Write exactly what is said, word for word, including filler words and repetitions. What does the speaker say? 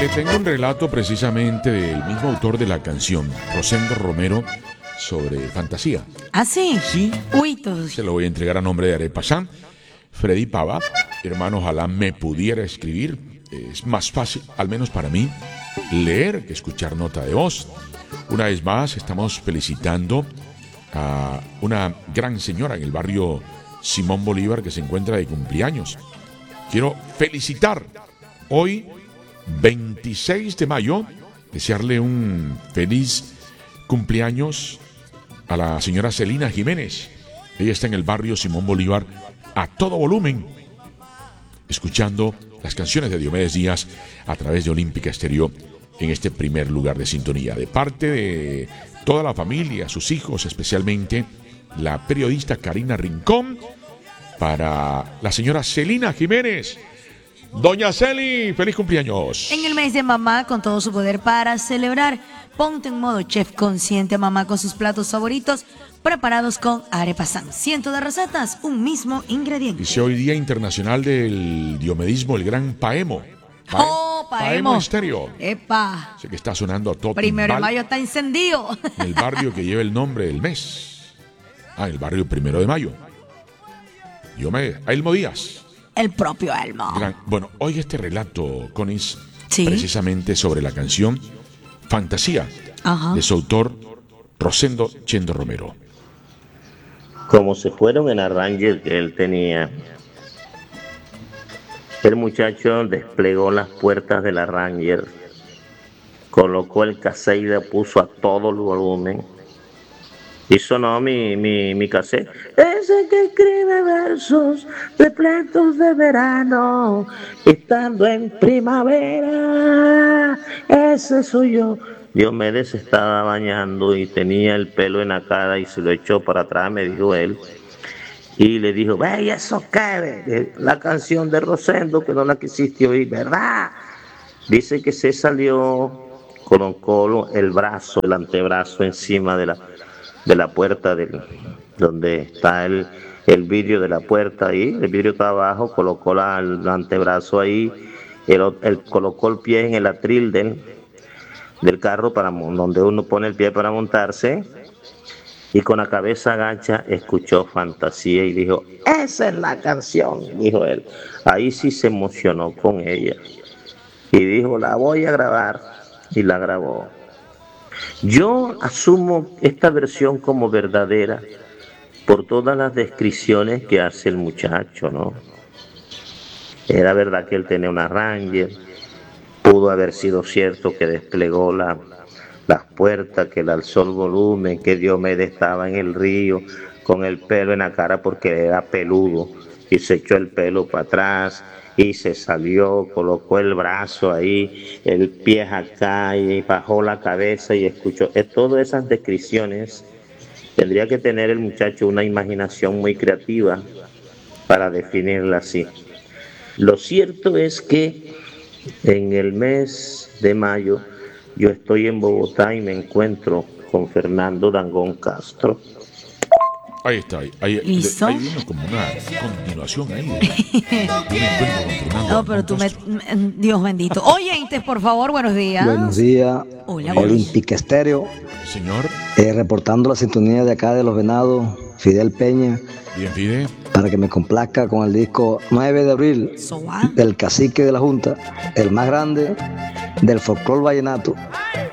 tengo un relato precisamente del mismo autor de la canción, Rosendo Romero, sobre fantasía. ¿Ah, sí? Sí. Uy, todo. Se lo voy a entregar a nombre de Arepasán. Freddy Pava, hermano, ojalá me pudiera escribir. Es más fácil, al menos para mí, leer que escuchar nota de voz. Una vez más, estamos felicitando a una gran señora en el barrio Simón Bolívar que se encuentra de cumpleaños. Quiero felicitar hoy, veintiséis de mayo, desearle un feliz cumpleaños a la señora Celina Jiménez. Ella está en el barrio Simón Bolívar a todo volumen, escuchando las canciones de Diomedes Díaz a través de Olímpica Estéreo en este primer lugar de sintonía. De parte de toda la familia, sus hijos, especialmente la periodista Karina Rincón, para la señora Celina Jiménez. Doña Celi, feliz cumpleaños. En el mes de mamá, con todo su poder para celebrar, ponte en modo chef consciente, mamá, con sus platos favoritos preparados con Arepasán. Ciento de recetas, un mismo ingrediente. Dice hoy Día Internacional del Diomedismo, el gran Paemo. Pa oh, Paemo. Paemo Estéreo. Epa. Sé que está sonando a todo. Primero de mayo está encendido. En el barrio que lleva el nombre del mes. Ah, el barrio Primero de Mayo. Diomedes, Elmo Díaz. El propio Elmo. Gran, bueno, hoy este relato, Conis, ¿sí? Precisamente sobre la canción Fantasía, ajá, de su autor Rosendo Chendo Romero. Como se fueron en la Ranger que él tenía, el muchacho desplegó las puertas de la Ranger, colocó el cassette y le puso a todo el volumen y sonó mi, mi, mi cassette. Ese que escribe versos repletos de verano, estando en primavera, ese soy yo. Diomedes estaba bañando y tenía el pelo en la cara y se lo echó para atrás, me dijo él. Y le dijo, ve, ¿y eso qué? La canción de Rosendo que no la quisiste oír, ¿verdad? Dice que se salió, colocó el brazo, el antebrazo encima de la, de la puerta del, donde está el, el vidrio de la puerta ahí. El vidrio está abajo, colocó la, el antebrazo ahí, él, él colocó el pie en el atril del, del carro para donde uno pone el pie para montarse. Y con la cabeza agacha escuchó Fantasía y dijo, esa es la canción, dijo él. Ahí sí se emocionó con ella. Y dijo, la voy a grabar. Y la grabó. Yo asumo esta versión como verdadera por todas las descripciones que hace el muchacho, ¿no? Era verdad que él tenía una Ranger. Pudo haber sido cierto que desplegó la... las puertas, que le alzó el volumen, que Diomedes estaba en el río con el pelo en la cara porque era peludo y se echó el pelo para atrás y se salió, colocó el brazo ahí, el pie acá y bajó la cabeza y escuchó. Es todas esas descripciones. Tendría que tener el muchacho una imaginación muy creativa para definirla así. Lo cierto es que en el mes de mayo yo estoy en Bogotá y me encuentro con Fernando Dangond Castro. Ahí está, ahí, ahí, ¿listo? Ahí vino como una continuación ahí. ¿Eh? No, pero tú me... Dios bendito. Oyentes, por favor, buenos días. Buenos días. Hola, Olímpica Estéreo. Señor. Eh, reportando la sintonía de acá de Los Venados, Fidel Peña. Bien, Fide. Para que me complazca con el disco nueve de abril so, del Cacique de la Junta, el más grande del folclore vallenato.